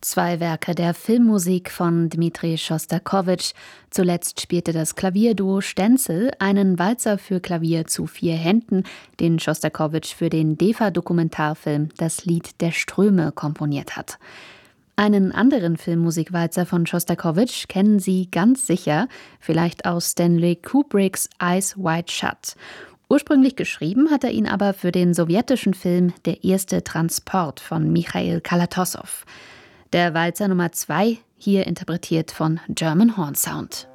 Zwei Werke der Filmmusik von Dmitri Schostakowitsch. Zuletzt spielte das Klavierduo Stenzel einen Walzer für Klavier zu 4 Händen, den Schostakowitsch für den DEFA-Dokumentarfilm Das Lied der Ströme komponiert hat. Einen anderen Filmmusikwalzer von Schostakowitsch kennen Sie ganz sicher, vielleicht aus Stanley Kubricks Eyes Wide Shut. Ursprünglich geschrieben hat er ihn aber für den sowjetischen Film Der erste Transport von Michail Kalatossow. Der Walzer Nummer 2, hier interpretiert von German Horn Sound.